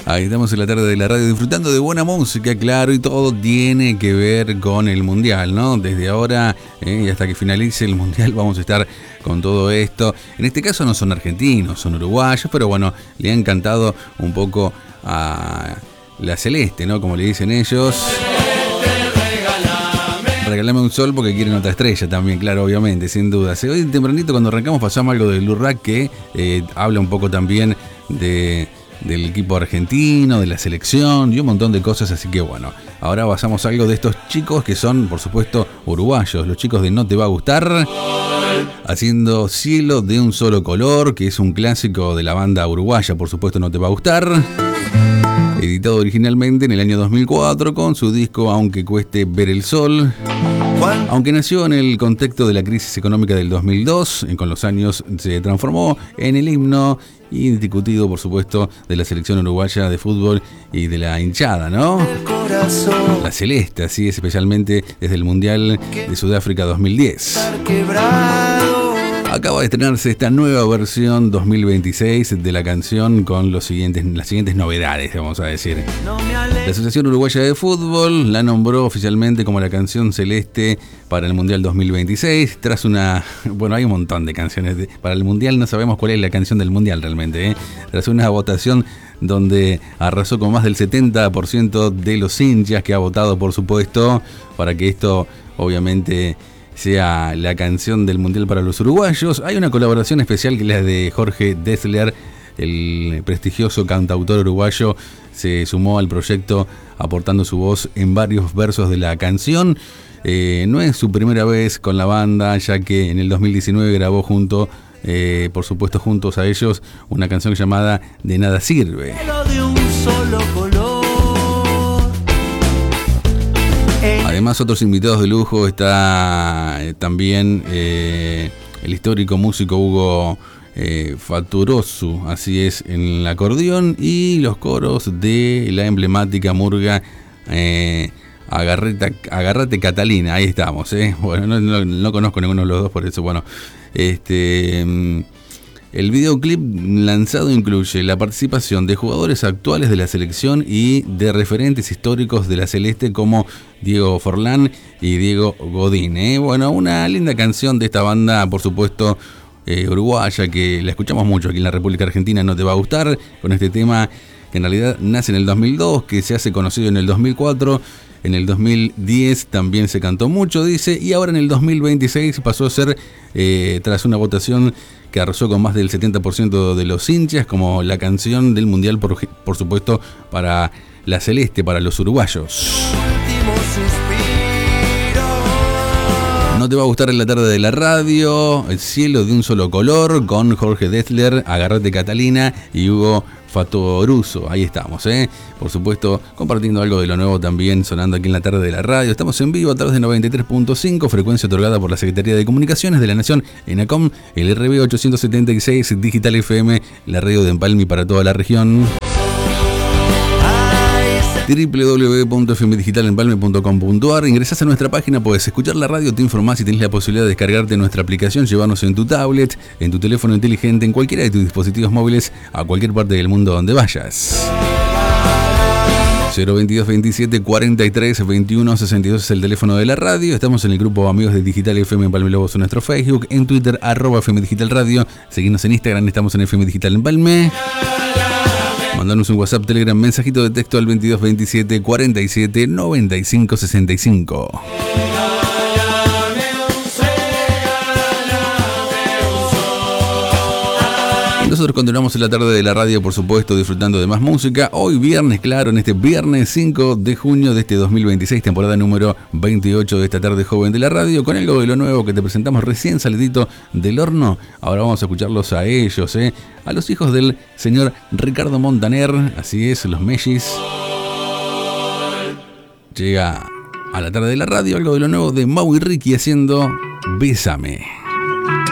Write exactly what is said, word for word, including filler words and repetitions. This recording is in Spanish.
Ahí estamos en la tarde de la radio disfrutando de buena música, claro, y todo tiene que ver con el Mundial, ¿no? Desde ahora eh, y hasta que finalice el Mundial vamos a estar con todo esto. En este caso no son argentinos, son uruguayos, pero bueno, le han cantado un poco a la celeste, ¿no? Como le dicen ellos. Regálame un sol porque quieren otra estrella también, claro, obviamente, sin duda. Hoy tempranito cuando arrancamos pasamos algo del Lurrac que eh, habla un poco también de... del equipo argentino, de la selección y un montón de cosas, así que bueno, ahora pasamos algo de estos chicos que son, por supuesto, uruguayos, los chicos de No Te Va a Gustar, haciendo Cielo de un Solo Color, que es un clásico de la banda uruguaya, por supuesto, No Te Va a Gustar, editado originalmente en el año dos mil cuatro con su disco Aunque Cueste Ver el Sol. Aunque nació en el contexto de la crisis económica del dos mil dos, con los años se transformó en el himno indiscutido, por supuesto, de la selección uruguaya de fútbol y de la hinchada, ¿no? La celeste, así es, especialmente desde el Mundial de Sudáfrica dos mil diez. Acaba de estrenarse esta nueva versión dos mil veintiséis de la canción con los siguientes, las siguientes novedades, vamos a decir. La Asociación Uruguaya de Fútbol la nombró oficialmente como la canción celeste para el Mundial dos mil veintiséis, tras una... Bueno, hay un montón de canciones de, para el Mundial, no sabemos cuál es la canción del Mundial realmente, ¿eh? Tras una votación donde arrasó con más del setenta por ciento de los hinchas que ha votado, por supuesto, para que esto, obviamente, sea la canción del Mundial para los uruguayos. Hay una colaboración especial que es la de Jorge Drexler, el prestigioso cantautor uruguayo, se sumó al proyecto aportando su voz en varios versos de la canción. Eh, no es su primera vez con la banda, ya que en el dos mil diecinueve grabó junto, eh, por supuesto juntos a ellos, una canción llamada De Nada Sirve. De un solo color. Además, otros invitados de lujo está eh, también eh, el histórico músico Hugo eh, Faturosu, así es, en el acordeón, y los coros de la emblemática murga eh, Agarrete, Agarrate Catalina. Ahí estamos, ¿eh? Bueno, no, no, no conozco ninguno de los dos, por eso, bueno, este... El videoclip lanzado incluye la participación de jugadores actuales de la selección y de referentes históricos de la celeste como Diego Forlán y Diego Godín, ¿eh? Bueno, una linda canción de esta banda, por supuesto, eh, uruguaya, que la escuchamos mucho aquí en la República Argentina. No Te Va a Gustar, con este tema que en realidad nace en el dos mil dos, que se hace conocido en el dos mil cuatro. En el dos mil diez también se cantó mucho, dice, y ahora en el dos mil veintiséis pasó a ser, eh, tras una votación que arrasó con más del setenta por ciento de los hinchas, como la canción del Mundial, por, por supuesto, para la celeste, para los uruguayos. No Te Va a Gustar en la tarde de la radio, El Cielo de un Solo Color, con Jorge Drexler, Agarrate Catalina y Hugo Fatoruso. Ahí estamos, ¿eh? Por supuesto, compartiendo algo de lo nuevo también, sonando aquí en la tarde de la radio. Estamos en vivo a través de noventa y tres punto cinco, frecuencia otorgada por la Secretaría de Comunicaciones de la Nación, ENACOM, el R B ochocientos setenta y seis, Digital F M, la radio de Empalme para toda la región. doble u doble u doble u punto f m digital empalme punto com punto a r. Ingresás a nuestra página, puedes escuchar la radio, te informás y tenés la posibilidad de descargarte nuestra aplicación, llevarnos en tu tablet, en tu teléfono inteligente, en cualquiera de tus dispositivos móviles, a cualquier parte del mundo donde vayas. cero veintidós veintisiete cuarenta y tres veintiuno sesenta y dos es el teléfono de la radio. Estamos en el grupo Amigos de Digital F M Empalme Lobos en nuestro Facebook, en Twitter, arroba F M Digital Radio. Seguinos en Instagram, estamos en F M Digital Empalme. Mandanos un WhatsApp, Telegram, mensajito de texto al veintidós veintisiete cuarenta y siete noventa y cinco sesenta y cinco. Nosotros continuamos en la tarde de la radio, por supuesto, disfrutando de más música. Hoy viernes, claro, en este viernes cinco de junio de este dos mil veintiséis, temporada número veintiocho de esta tarde joven de la radio, con algo de lo nuevo que te presentamos recién salidito del horno. Ahora vamos a escucharlos a ellos, ¿eh? A los hijos del señor Ricardo Montaner, así es, los Mellis. Llega a la tarde de la radio algo de lo nuevo de Mau y Ricky haciendo Bésame.